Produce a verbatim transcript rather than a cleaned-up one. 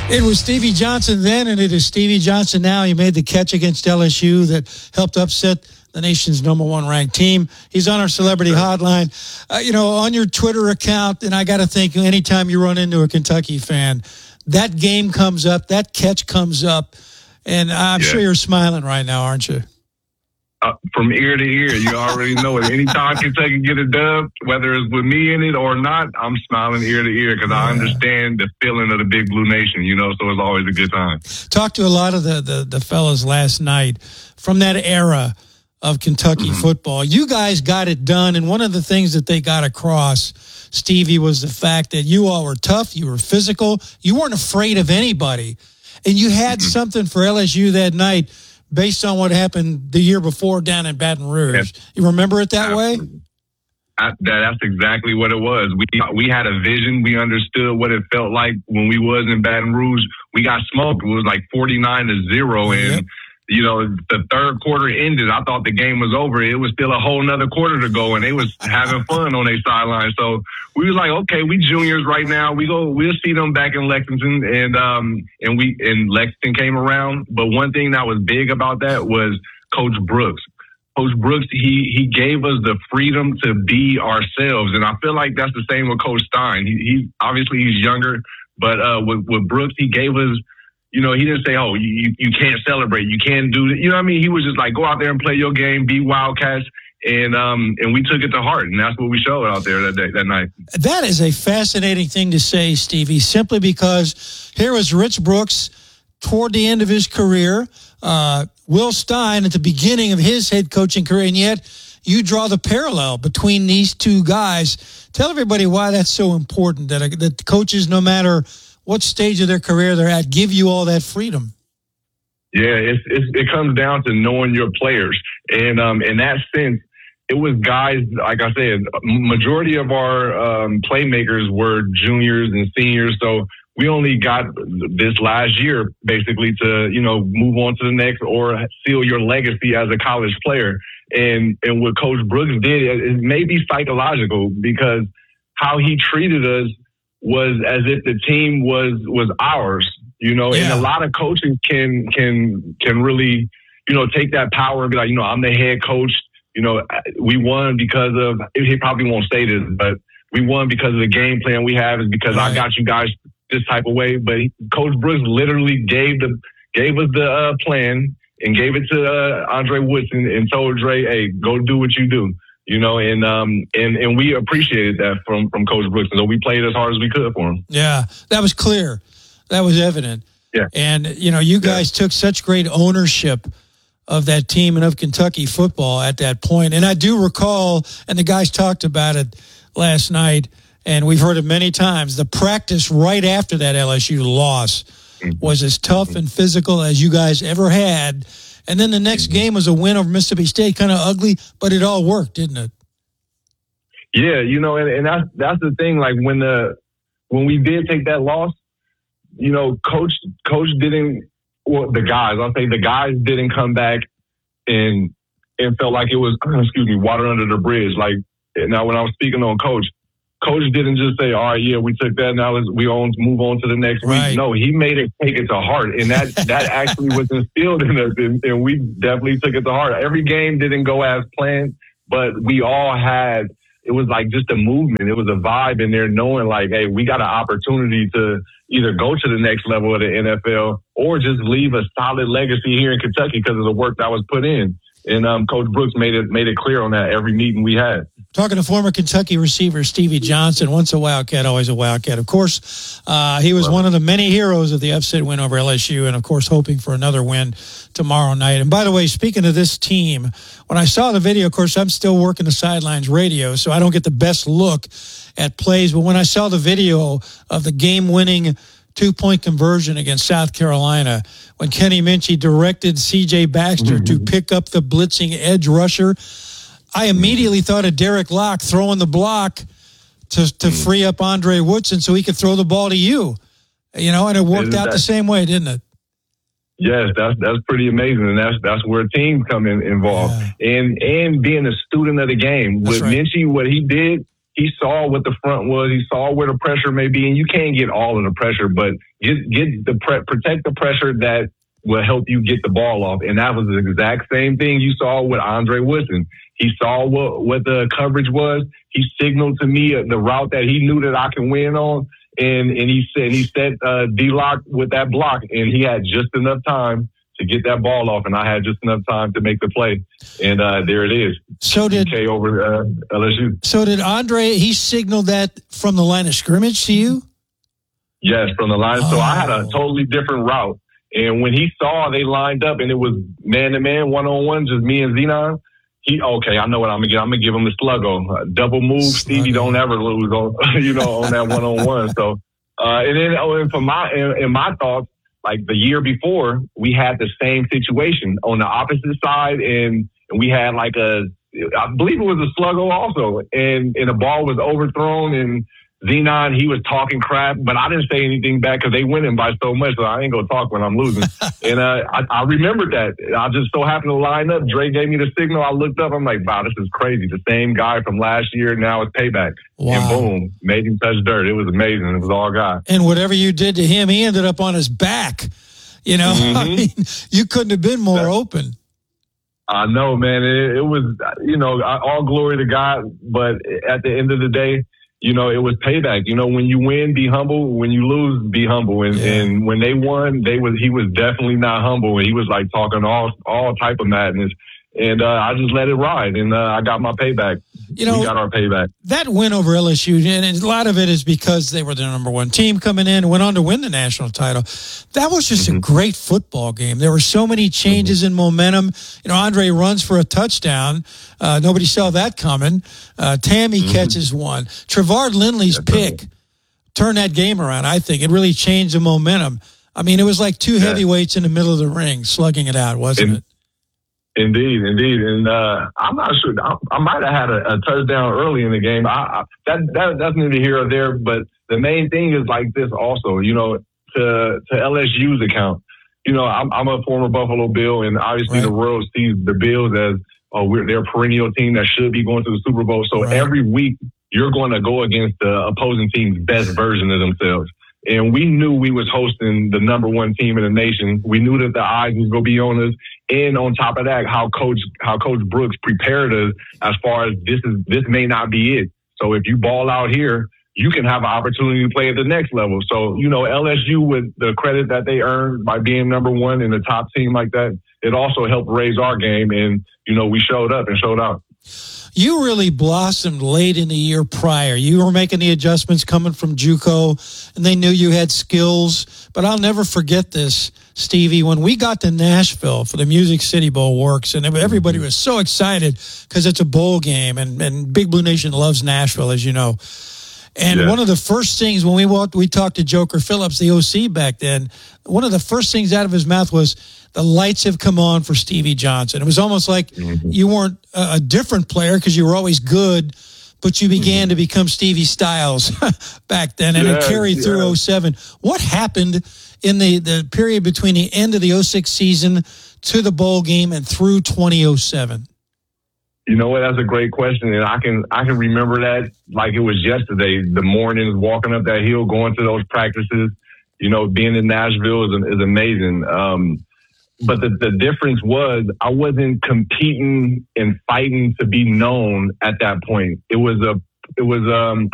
It was Stevie Johnson then, and it is Stevie Johnson now. He made the catch against L S U that helped upset the nation's number one ranked team. He's on our celebrity hotline. Uh, you know, on your Twitter account, and I got to think, anytime you run into a Kentucky fan, that game comes up, that catch comes up, and I'm yeah. sure you're smiling right now, aren't you? Uh, from ear to ear, you already know it. Anytime Kentucky get a dub, whether it's with me in it or not, I'm smiling ear to ear because yeah. I understand the feeling of the Big Blue Nation, you know, so it's always a good time. Talked to a lot of the, the, the fellas last night from that era of Kentucky mm-hmm. football. You guys got it done, and one of the things that they got across, Stevie, was the fact that you all were tough, you were physical, you weren't afraid of anybody, and you had mm-hmm. something for L S U that night based on what happened the year before down in Baton Rouge. Yes. You remember it that Absolutely. way? I, that, that's exactly what it was. We we had a vision. We understood what it felt like when we was in Baton Rouge. We got smoked. It was like forty-nine to zero. Yep. And, you know, the third quarter ended. I thought the game was over. It was still a whole nother quarter to go, and they was having fun on their sideline. So we was like, okay, we juniors right now. We go, we'll see them back in Lexington, and um, and we and Lexington came around. But one thing that was big about that was Coach Brooks. Coach Brooks, he he gave us the freedom to be ourselves, and I feel like that's the same with Coach Stein. He, he obviously he's younger, but uh, with, with Brooks, he gave us. You know, he didn't say, oh, you, you can't celebrate. You can't do that. You know what I mean? He was just like, go out there and play your game, be Wildcats. And um, and we took it to heart. And that's what we showed out there that day, that night. That is a fascinating thing to say, Stevie, simply because here was Rich Brooks toward the end of his career, uh, Will Stein at the beginning of his head coaching career, and yet you draw the parallel between these two guys. Tell everybody why that's so important, that, that coaches, no matter what stage of their career they're at, give you all that freedom. Yeah, it's, it's, it comes down to knowing your players. And um, in that sense, it was guys, like I said, majority of our um, playmakers were juniors and seniors. So we only got this last year, basically, to, you know, move on to the next or seal your legacy as a college player. And, and what Coach Brooks did, it may be psychological because how he treated us was as if the team was was ours, you know, yeah. and a lot of coaches can can can really, you know, take that power and be like, you know, I'm the head coach. You know, we won because of, he probably won't say this, but we won because of the game plan we have is because right. I got you guys this type of way. But Coach Brooks literally gave the gave us the uh, plan and gave it to uh, Andre Woodson and told Dre, hey, go do what you do. You know, and um and, and we appreciated that from, from Coach Brooks. So we played as hard as we could for him. Yeah, that was clear. That was evident. Yeah. And, you know, you guys yeah. took such great ownership of that team and of Kentucky football at that point. And I do recall, and the guys talked about it last night, and we've heard it many times, the practice right after that L S U loss mm-hmm. was as tough and physical as you guys ever had. And then the next game was a win over Mississippi State, kind of ugly, but it all worked, didn't it? Yeah, you know, and, and that's that's the thing. Like when the when we did take that loss, you know, coach coach didn't. Well, the guys, I'll say the guys didn't come back and and felt like it was excuse me water under the bridge. Like now, when I was speaking on coach. Coach didn't just say, all right, yeah, we took that. Now let's, we on move on to the next right. week. No, he made it take it to heart. And that, that actually was instilled in us. And, and we definitely took it to heart. Every game didn't go as planned, but we all had, it was like just a movement. It was a vibe in there knowing like, hey, we got an opportunity to either go to the next level of the N F L or just leave a solid legacy here in Kentucky because of the work that was put in. And um, Coach Brooks made it made it clear on that every meeting we had. Talking to former Kentucky receiver Stevie Johnson, once a Wildcat, always a Wildcat. Of course, uh, he was one of the many heroes of the upset win over L S U, and of course, hoping for another win tomorrow night. And by the way, speaking of this team, when I saw the video, of course, I'm still working the sidelines radio, so I don't get the best look at plays. But when I saw the video of the game-winning two-point conversion against South Carolina, when Kenny Minchey directed C J Baxter mm-hmm. to pick up the blitzing edge rusher, I immediately thought of Derek Locke throwing the block to to free up Andre Woodson so he could throw the ball to you. You know, and it worked out the same way, didn't it? Yes, that's that's pretty amazing, and that's that's where teams come in involved, yeah. and and being a student of the game. That's With right. Minchey, what he did, he saw what the front was. He saw where the pressure may be, and you can't get all of the pressure, but get get the pre- protect the pressure that will help you get the ball off. And that was the exact same thing you saw with Andre Woodson. He saw what, what the coverage was. He signaled to me the route that he knew that I can win on. And, and he said, he set uh, D-Lock with that block, and he had just enough time to get that ball off, and I had just enough time to make the play. And uh, there it is. So did K over uh, L S U. So did Andre, he signaled that from the line of scrimmage to you? Yes, from the line. Oh. So I had a totally different route. And when he saw they lined up and it was man-to-man, one-on-one, just me and Zenon, he, okay, I know what I'm going to get. I'm going to give him the sluggo. Uh, double move, Sluggo. Stevie don't ever lose on, you know, on that one-on-one. So, uh, and then oh, and for my, in, in my thoughts, like the year before, we had the same situation on the opposite side, and, and we had like a, I believe it was a sluggo also, and, and the ball was overthrown, and Zenon, he was talking crap, but I didn't say anything back because they winning by so much, so I ain't going to talk when I'm losing. and uh, I, I remembered that. I just so happened to line up. Dre gave me the signal. I looked up. I'm like, wow, this is crazy. The same guy from last year, now it's payback. Wow. And boom, made him touch dirt. It was amazing. It was all God. And whatever you did to him, he ended up on his back. You know, mm-hmm. I mean, you couldn't have been more That's- open. I know, man. It, it was, you know, all glory to God. But at the end of the day, you know, it was payback. You know, when you win, be humble. When you lose, be humble. And, yeah. and when they won, they was he was definitely not humble. And he was like talking all all type of madness. And uh, I just let it ride, and uh, I got my payback. You know, we got our payback. That win over L S U, and a lot of it is because they were the number one team coming in and went on to win the national title. That was just mm-hmm. a great football game. There were so many changes mm-hmm. in momentum. You know, Andre runs for a touchdown. Uh, nobody saw that coming. Uh, Tammy mm-hmm. catches one. Trevard Lindley's yeah, pick turned that game around, I think. It really changed the momentum. I mean, it was like two yeah. heavyweights in the middle of the ring slugging it out, wasn't and- it? Indeed, indeed, and uh, I'm not sure. I, I might have had a, a touchdown early in the game. I, I, that, that that's neither here or there. But the main thing is like this. Also, you know, to to L S U's account, you know, I'm, I'm a former Buffalo Bill, and obviously right. the world sees the Bills as oh, we're their perennial team that should be going to the Super Bowl. So right. every week you're going to go against the opposing team's best version of themselves. And we knew we was hosting the number one team in the nation. We knew that the eyes was going to be on us. And on top of that, how Coach how Coach Brooks prepared us as far as this is this may not be it. So if you ball out here, you can have an opportunity to play at the next level. So, you know, L S U, with the credit that they earned by being number one in the top team like that, it also helped raise our game. And, you know, we showed up and showed out. You really blossomed late in the year prior. You were making the adjustments coming from JUCO, and they knew you had skills. But I'll never forget this, Stevie, when we got to Nashville for the Music City Bowl Works, and everybody was so excited because it's a bowl game, and, and Big Blue Nation loves Nashville, as you know. And yeah. one of the first things when we walked, we talked to Joker Phillips, the O C back then, one of the first things out of his mouth was, the lights have come on for Stevie Johnson. It was almost like mm-hmm. you weren't a, a different player because you were always good, but you began mm-hmm. to become Stevie Styles back then, and yeah, it carried yeah. through oh seven. What happened in the, the period between the end of the oh six season to the bowl game and through twenty oh seven? You know what? That's a great question, and I can I can remember that like it was yesterday. The mornings, walking up that hill, going to those practices. You know, being in Nashville is is amazing. Um, But the, the difference was I wasn't competing and fighting to be known at that point. It was a it was um